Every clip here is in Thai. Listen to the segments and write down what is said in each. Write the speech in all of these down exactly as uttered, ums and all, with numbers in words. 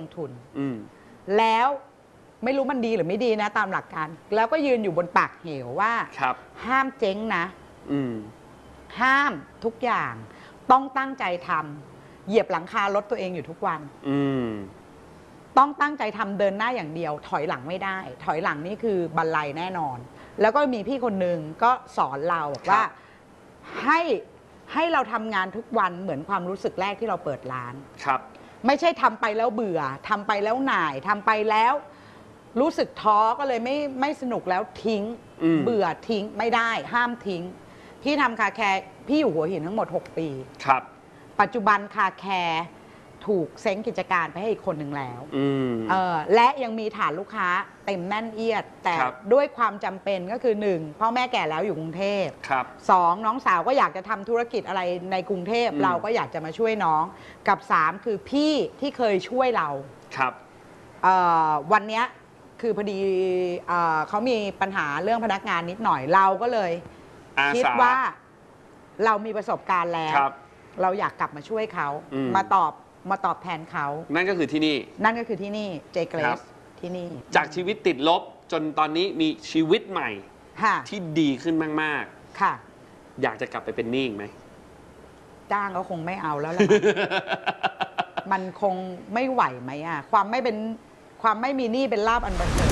ทุนแล้วไม่รู้มันดีหรือไม่ดีนะตามหลักการแล้วก็ยืนอยู่บนปากเหวว่าห้ามเจ๊งนะห้ามทุกอย่างต้องตั้งใจทำเหยียบหลังคารถตัวเองอยู่ทุกวันต้องตั้งใจทำเดินหน้าอย่างเดียวถอยหลังไม่ได้ถอยหลังนี่คือบันไลแน่นอนแล้วก็มีพี่คนหนึ่งก็สอนเราบอกว่าให้ให้เราทำงานทุกวันเหมือนความรู้สึกแรกที่เราเปิดร้านครับไม่ใช่ทำไปแล้วเบื่อทำไปแล้วหน่ายทำไปแล้วรู้สึกท้อก็เลยไม่ไม่สนุกแล้วทิ้งเบื่อทิ้งไม่ได้ห้ามทิ้งพี่ทำคาแคร์พี่อยู่หัวหินทั้งหมดหกปีครับปัจจุบันคาแคร์ถูกเซ้งกิจการไปให้อีกคนหนึ่งแล้วเออและยังมีฐานลูกค้าเต็มแน่นเอียดแต่ด้วยความจำเป็นก็คือหนึ่งพ่อแม่แก่แล้วอยู่กรุงเทพสองน้องสาวก็อยากจะทำธุรกิจอะไรในกรุงเทพเราก็อยากจะมาช่วยน้องกับสามคือพี่ที่เคยช่วยเราครับวันนี้คือพอดีเขามีปัญหาเรื่องพนักงานนิดหน่อยเราก็เลยคิดว่าเรามีประสบการณ์แล้วเราอยากกลับมาช่วยเขามาตอบมาตอบแทนเขานั่นก็คือที่นี่นั่นก็คือที่นี่เจเกรสที่นี่จากชีวิตติดลบจนตอนนี้มีชีวิตใหม่ที่ดีขึ้นมากๆค่ะอยากจะกลับไปเป็นหนี้อีกไหมจ้างก็คงไม่เอาแล้วล่ะ มันคงไม่ไหวไหมอ่ะความไม่เป็นความไม่มีหนี้เป็นลาภอันประเสริฐ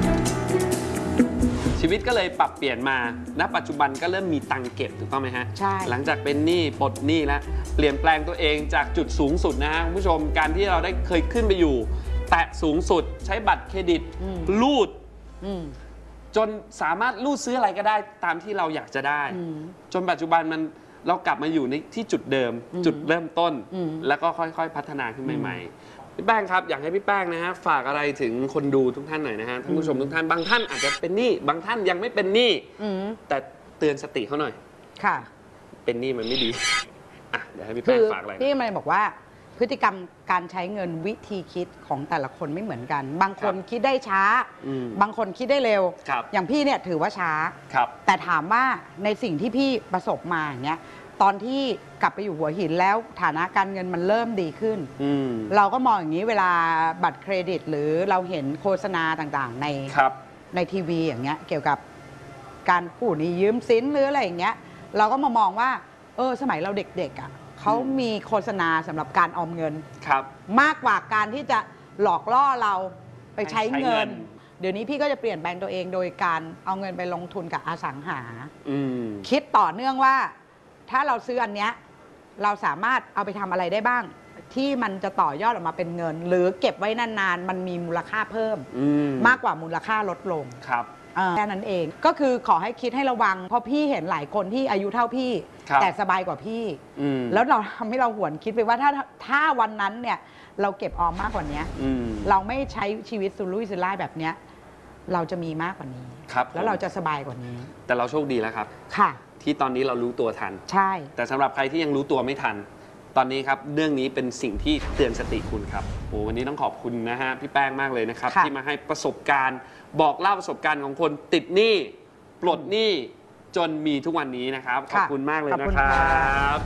ชีวิตก็เลยปรับเปลี่ยนมาณปัจจุบันก็เริ่มมีตังค์เก็บถูกต้องไหมฮะใช่หลังจากเป็นหนี้ปลดหนี้แล้วเปลี่ยนแปลงตัวเองจากจุดสูงสุดนะฮะคุณผู้ชมการที่เราได้เคยขึ้นไปอยู่แตะสูงสุดใช้บัตรเครดิตรูดจนสามารถรูดซื้ออะไรก็ได้ตามที่เราอยากจะได้จนปัจจุบันมันเรากลับมาอยู่ในที่จุดเดิมจุดเริ่มต้นแล้วก็ค่อยๆพัฒนาขึ้นใหม่ๆพี่แป้งครับอยากให้พี่แป้งนะฮะฝากอะไรถึงคนดูทุกท่านหน่อยนะฮะท่านผู้ชมทุกท่านบางท่านอาจจะเป็นหนี้บางท่านยังไม่เป็นหนี้แต่เตือนสติเขาหน่อยค่ะเป็นหนี้มันไม่ดีอ่ะเดี๋ยวให้พี่แป้งฝากอะไรพี่มันบอกว่าพฤติกรรมการใช้เงินวิธีคิดของแต่ละคนไม่เหมือนกันบางคนคิดได้ช้าบางคนคิดได้เร็วอย่างพี่เนี่ยถือว่าช้าแต่ถามว่าในสิ่งที่พี่ประสบมาอย่างเงี้ยตอนที่กลับไปอยู่หัวหินแล้วฐานะการเงินมันเริ่มดีขึ้นเราก็มองอย่างนี้เวลาบัตรเครดิตหรือเราเห็นโฆษณาต่างๆในในทีวีอย่างเงี้ยเกี่ยวกับการกู้หนี้ยืมสินหรืออะไรอย่างเงี้ยเราก็มามองว่าเออสมัยเราเด็กๆอ่ะเขามีโฆษณาสำหรับการออมเงินมากกว่าการที่จะหลอกล่อเราไปใช้เงินเดี๋ยวนี้พี่ก็จะเปลี่ยนแปลงตัวเองโดยการเอาเงินไปลงทุนกับอสังหาคิดต่อเนื่องว่าถ้าเราซื้ออันเนี้ยเราสามารถเอาไปทำอะไรได้บ้างที่มันจะต่อยอดออกมาเป็นเงินหรือเก็บไว้นานๆมันมีมูลค่าเพิ่มมากกว่ามูลค่าลดลงครับแค่นั้นเองก็คือขอให้คิดให้ระวังเพราะพี่เห็นหลายคนที่อายุเท่าพี่แต่สบายกว่าพี่แล้วเราทำให้เราหวนคิดไปว่าถ้าถ้าวันนั้นเนี่ยเราเก็บออมมากกว่านี้เราไม่ใช้ชีวิตสุรุ่ยสุร่ายแบบเนี้ยเราจะมีมากกว่านี้แล้วเราจะสบายกว่านี้แต่เราโชคดีแล้วครับค่ะที่ตอนนี้เรารู้ตัวทันใช่แต่สำหรับใครที่ยังรู้ตัวไม่ทันตอนนี้ครับเรื่องนี้เป็นสิ่งที่เตือนสติคุณครับโอ้วันนี้ต้องขอบคุณนะฮะพี่แป้งมากเลยนะครับที่มาให้ประสบการณ์บอกเล่าประสบการณ์ของคนติดหนี้ปลดหนี้จนมีทุกวันนี้นะครับขอบคุณมากเลยนะครับ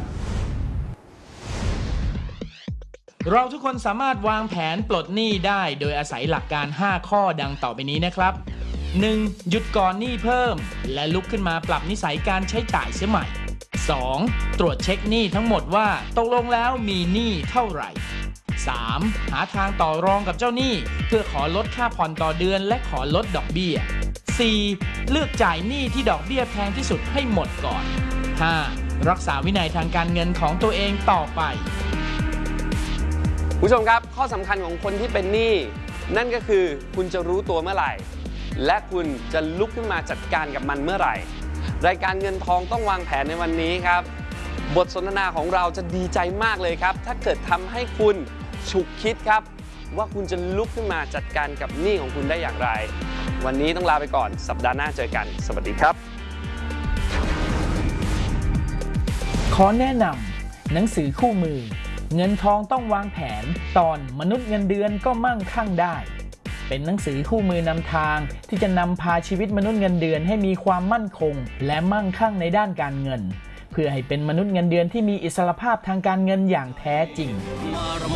เราทุกคนสามารถวางแผนปลดหนี้ได้โดยอาศัยหลักการห้าข้อดังต่อไปนี้นะครับ หนึ่ง. หยุดก่อนหนี้เพิ่มและลุกขึ้นมาปรับนิสัยการใช้จ่ายเสียใหม่ สอง. ตรวจเช็คหนี้ทั้งหมดว่าตกลงแล้วมีหนี้เท่าไหร่ สาม. หาทางต่อรองกับเจ้าหนี้เพื่อขอลดค่าผ่อนต่อเดือนและขอลดดอกเบี้ย สี่. เลือกจ่ายหนี้ที่ดอกเบี้ยแพงที่สุดให้หมดก่อน ห้า. รักษาวินัยทางการเงินของตัวเองต่อไปผู้ชมครับข้อสำคัญของคนที่เป็นหนี้นั่นก็คือคุณจะรู้ตัวเมื่อไหร่และคุณจะลุกขึ้นมาจัดการกับมันเมื่อไหร่รายการเงินทองต้องวางแผนในวันนี้ครับบทสนทนาของเราจะดีใจมากเลยครับถ้าเกิดทำให้คุณฉุกคิดครับว่าคุณจะลุกขึ้นมาจัดการกับหนี้ของคุณได้อย่างไรวันนี้ต้องลาไปก่อนสัปดาห์หน้าเจอกันสวัสดีครับขอแนะนำหนังสือคู่มือเงินทองต้องวางแผนตอนมนุษย์เงินเดือนก็มั่งคั่งได้เป็นหนังสือคู่มือนำทางที่จะนำพาชีวิตมนุษย์เงินเดือนให้มีความมั่นคงและมั่งคั่งในด้านการเงินเพื่อให้เป็นมนุษย์เงินเดือนที่มีอิสรภาพทางการเงินอย่างแท้จริง